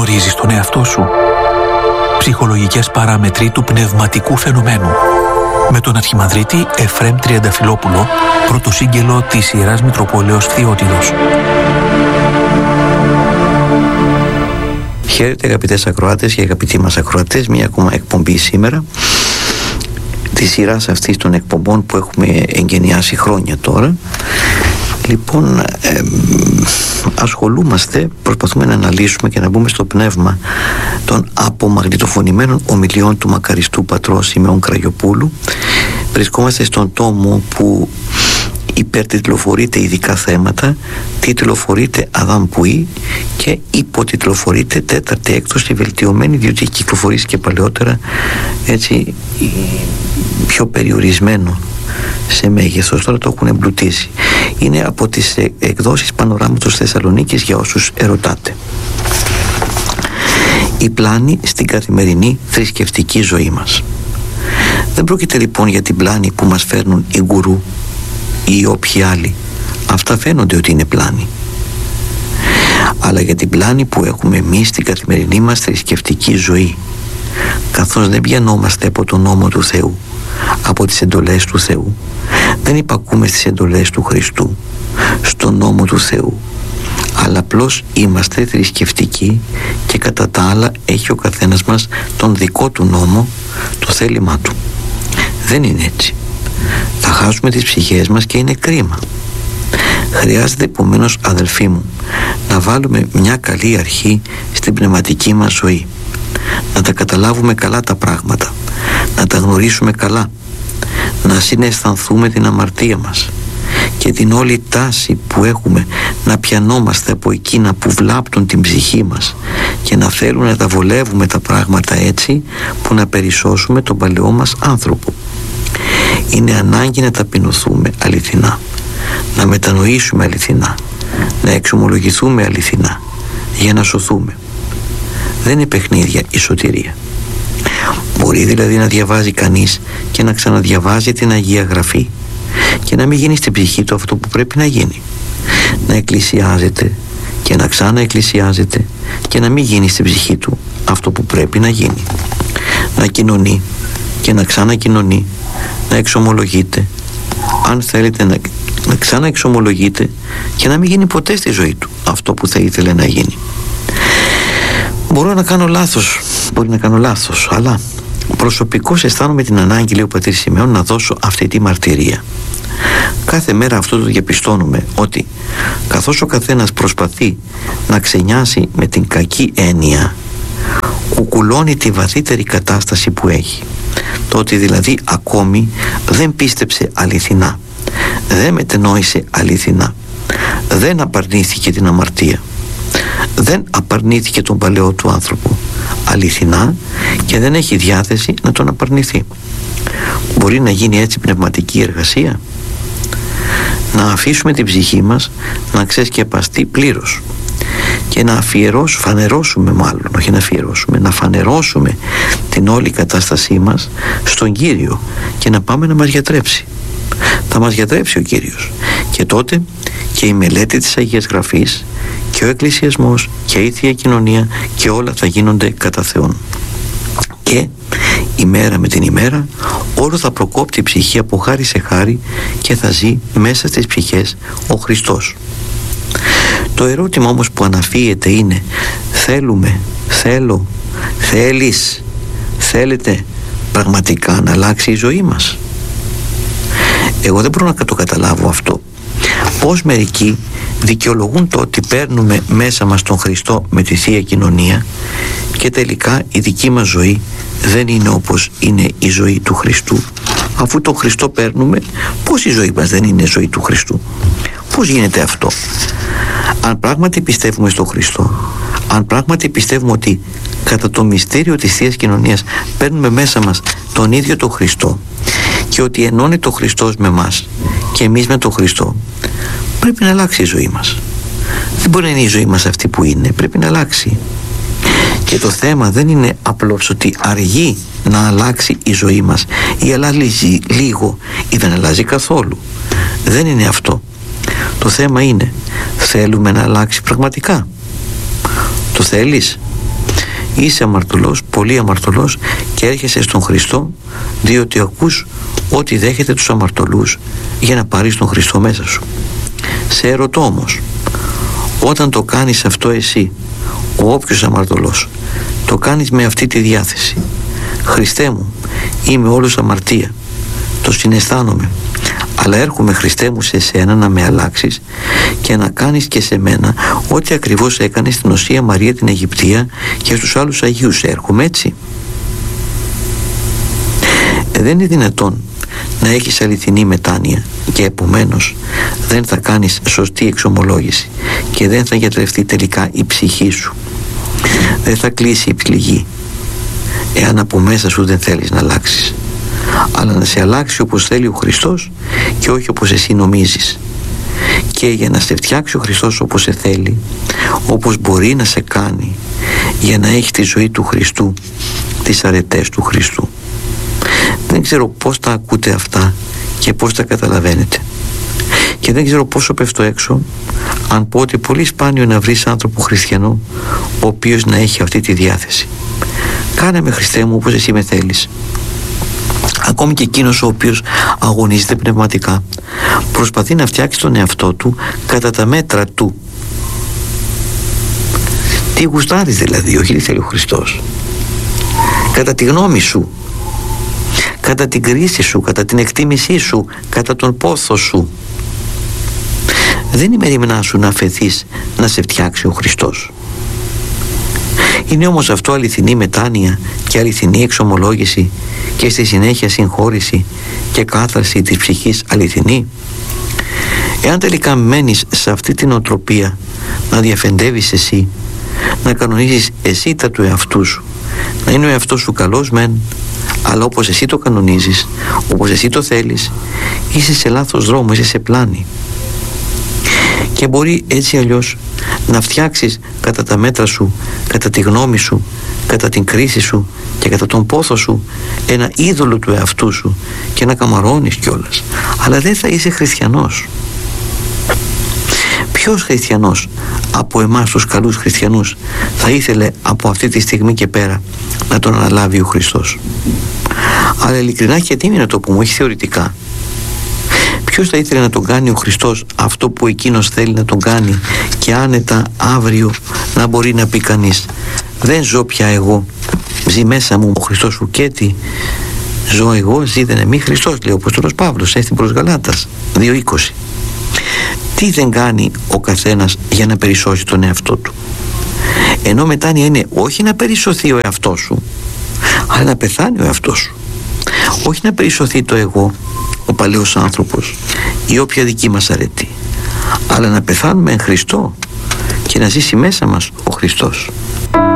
Γνωρίζεις τον εαυτό σου? Ψυχολογικές παράμετροι του πνευματικού φαινομένου. Με τον Αρχιμανδρίτη Εφραίμ Τριανταφυλόπουλο, πρωτοσύγγελο της Ιεράς Μητροπόλεως Φθιώτιδος. Χαίρετε αγαπητές ακροάτες και αγαπητοί μας ακροατές, μια ακόμα εκπομπή σήμερα της σειράς αυτής των εκπομπών που έχουμε εγκαινιάσει χρόνια τώρα. Λοιπόν, προσπαθούμε να αναλύσουμε και να μπούμε στο πνεύμα των απομαγνητοφωνημένων ομιλιών του μακαριστού πατρός Σιμεών Κραγιοπούλου. Βρισκόμαστε στον τόμο που υπερτιτλοφορείται ειδικά θέματα, τιτλοφορείται Αδάμ Πουή και υποτιτλοφορείται τέταρτη έκδοση βελτιωμένη, διότι έχει κυκλοφορήσει και παλαιότερα έτσι πιο περιορισμένο σε μέγεθος. Τώρα το έχουν εμπλουτίσει. Είναι από τις εκδόσεις Πανοράματος Θεσσαλονίκης, για όσους ερωτάτε. Η πλάνη στην καθημερινή θρησκευτική ζωή μας. Δεν πρόκειται λοιπόν για την πλάνη που μας φέρνουν οι γκουρού ή όποιοι άλλοι. Αυτά φαίνονται ότι είναι πλάνη. Αλλά για την πλάνη που έχουμε εμείς στην καθημερινή μας θρησκευτική ζωή, καθώς δεν πιανόμαστε από τον νόμο του Θεού, από τις εντολές του Θεού, δεν υπακούμε στις εντολές του Χριστού, στον νόμο του Θεού, αλλά απλώς είμαστε θρησκευτικοί και κατά τα άλλα έχει ο καθένας μας τον δικό του νόμο, το θέλημά του. Δεν είναι έτσι. Θα χάσουμε τις ψυχές μας και είναι κρίμα. Χρειάζεται επομένως, αδελφοί μου, να βάλουμε μια καλή αρχή στην πνευματική μας ζωή, να τα καταλάβουμε καλά τα πράγματα, να τα γνωρίσουμε καλά, να συναισθανθούμε την αμαρτία μας και την όλη τάση που έχουμε να πιανόμαστε από εκείνα που βλάπτουν την ψυχή μας και να θέλουμε να τα βολεύουμε τα πράγματα έτσι που να περισσώσουμε τον παλαιό μας άνθρωπο. Είναι ανάγκη να ταπεινωθούμε αληθινά, να μετανοήσουμε αληθινά, να εξομολογηθούμε αληθινά για να σωθούμε. Δεν είναι παιχνίδια η σωτηρία. Μπορεί δηλαδή να διαβάζει κανείς και να ξαναδιαβάζει την Αγία Γραφή και να μην γίνει στην ψυχή του αυτό που πρέπει να γίνει. Να εκκλησιάζεται και να ξαναεκκλησιάζεται και να μην γίνει στην ψυχή του αυτό που πρέπει να γίνει. Να κοινωνεί και να ξανακοινωνεί, να εξομολογείται, αν θέλετε να ξαναεξομολογείται και να μην γίνει ποτέ στη ζωή του αυτό που θα ήθελε να γίνει. Μπορώ να κάνω λάθος, μπορεί να κάνω λάθος, αλλά προσωπικώς αισθάνομαι την ανάγκη, λέει ο πατήρ Σιμεών, να δώσω αυτή τη μαρτυρία. Κάθε μέρα αυτό το διαπιστώνουμε, ότι καθώς ο καθένας προσπαθεί να ξενιάσει με την κακή έννοια, κουκουλώνει τη βαθύτερη κατάσταση που έχει. Το ότι δηλαδή ακόμη δεν πίστεψε αληθινά, δεν μετενόησε αληθινά, δεν απαρνήθηκε την αμαρτία, δεν απαρνήθηκε τον παλαιό του άνθρωπο αληθινά και δεν έχει διάθεση να τον απαρνηθεί. Μπορεί να γίνει έτσι πνευματική εργασία? Να αφήσουμε την ψυχή μας να ξεσκεπαστεί πλήρως και να φανερώσουμε μάλλον, όχι να αφιερώσουμε, να φανερώσουμε την όλη κατάστασή μας στον Κύριο και να πάμε να μας γιατρέψει. Θα μας γιατρέψει ο Κύριος και τότε και η μελέτη της Αγίας Γραφής και ο εκκλησιασμός και η Θεία Κοινωνία και όλα θα γίνονται κατά Θεόν. Και ημέρα με την ημέρα όλο θα προκόπτει η ψυχή από χάρη σε χάρη και θα ζει μέσα στις ψυχές ο Χριστός. Το ερώτημα όμως που αναφύεται είναι: θέλετε πραγματικά να αλλάξει η ζωή μας? Εγώ δεν μπορώ να το καταλάβω αυτό. Πώς μερικοί δικαιολογούν το ότι παίρνουμε μέσα μας τον Χριστό με τη Θεία Κοινωνία και τελικά η δική μας ζωή δεν είναι όπως είναι η ζωή του Χριστού. Αφού τον Χριστό παίρνουμε, πώς η ζωή μας δεν είναι ζωή του Χριστού? Πώς γίνεται αυτό? Αν πράγματι πιστεύουμε στον Χριστό, αν πράγματι πιστεύουμε ότι κατά το μυστήριο της Θείας Κοινωνίας παίρνουμε μέσα μας τον ίδιο τον Χριστό και ότι ενώνει το Χριστός με μας και εμείς με τον Χριστό, πρέπει να αλλάξει η ζωή μας. Δεν μπορεί να είναι η ζωή μας αυτή που είναι, πρέπει να αλλάξει. Και το θέμα δεν είναι απλώς ότι αργεί να αλλάξει η ζωή μας ή αλλάζει λίγο ή δεν αλλάζει καθόλου. Δεν είναι αυτό. Το θέμα είναι, θέλουμε να αλλάξει πραγματικά? Το θέλεις? Είσαι αμαρτωλός, πολύ αμαρτωλός, και έρχεσαι στον Χριστό διότι ακούς ότι δέχεται τους αμαρτωλούς για να πάρεις τον Χριστό μέσα σου. Σε ερωτώ όμως, όταν το κάνεις αυτό εσύ, ο όποιος αμαρτωλός, το κάνεις με αυτή τη διάθεση: Χριστέ μου, είμαι όλος αμαρτία, το συναισθάνομαι, αλλά έρχομαι, Χριστέ μου, σε σένα να με αλλάξεις και να κάνεις και σε μένα ό,τι ακριβώς έκανες στην Οσία Μαρία την Αιγυπτία και στους άλλους Αγίους. Έρχομαι έτσι. Δεν είναι δυνατόν να έχεις αληθινή μετάνοια και επομένως δεν θα κάνεις σωστή εξομολόγηση και δεν θα γιατρευτεί τελικά η ψυχή σου. Δεν θα κλείσει η πληγή εάν από μέσα σου δεν θέλεις να αλλάξεις, αλλά να σε αλλάξει όπως θέλει ο Χριστός και όχι όπως εσύ νομίζεις. Και για να σε φτιάξει ο Χριστός όπως σε θέλει, όπως μπορεί να σε κάνει, για να έχει τη ζωή του Χριστού, τις αρετές του Χριστού. Δεν ξέρω πώς τα ακούτε αυτά και πώς τα καταλαβαίνετε, και δεν ξέρω πόσο πέφτω έξω αν πω ότι πολύ σπάνιο να βρεις άνθρωπο χριστιανό ο οποίος να έχει αυτή τη διάθεση. Κάνε με, Χριστέ μου, όπως εσύ με θέλεις. Ακόμη και εκείνος ο οποίος αγωνίζεται πνευματικά προσπαθεί να φτιάξει τον εαυτό του κατά τα μέτρα του. Τι γουστάρεις δηλαδή, όχι τι θέλει ο Χριστός. Κατά τη γνώμη σου, κατά την κρίση σου, κατά την εκτίμησή σου, κατά τον πόθο σου. Δεν είναι μεριμνά σου να αφαιθείς να σε φτιάξει ο Χριστός. Είναι όμως αυτό αληθινή μετάνοια και αληθινή εξομολόγηση και στη συνέχεια συγχώρηση και κάθαρση της ψυχής αληθινή? Εάν τελικά μένεις σε αυτή την οτροπία να διαφεντεύεις εσύ, να κανονίζεις εσύ τα του εαυτού σου, να είναι ο εαυτός σου καλός μεν, αλλά όπως εσύ το κανονίζεις, όπως εσύ το θέλεις, είσαι σε λάθος δρόμο, είσαι σε πλάνη. Και μπορεί έτσι αλλιώς να φτιάξεις κατά τα μέτρα σου, κατά τη γνώμη σου, κατά την κρίση σου και κατά τον πόθο σου ένα είδωλο του εαυτού σου και να καμαρώνεις κιόλας, αλλά δεν θα είσαι χριστιανός. Ποιος χριστιανός από εμάς τους καλούς χριστιανούς θα ήθελε από αυτή τη στιγμή και πέρα να τον αναλάβει ο Χριστός? Αλλά ειλικρινά και τίμη να το πούμε, όχι θεωρητικά. Ποιος θα ήθελε να τον κάνει ο Χριστός αυτό που εκείνος θέλει να τον κάνει και άνετα αύριο να μπορεί να πει κανείς: δεν ζω πια εγώ, ζει μέσα μου ο Χριστός ουκέτη. Ζω εγώ, ζει δεν εμεί Χριστός, λέει ο Απόστολος Παύλος στην προς Γαλάτας 2:20. Τι δεν κάνει ο καθένας για να περισσώσει τον εαυτό του? Ενώ μετάνοια είναι όχι να περισσωθεί ο εαυτός σου, αλλά να πεθάνει ο εαυτός σου. Όχι να περισσωθεί το εγώ, ο παλαιός άνθρωπος ή όποια δική μας αρετή, αλλά να πεθάνουμε εν Χριστώ και να ζήσει μέσα μας ο Χριστός.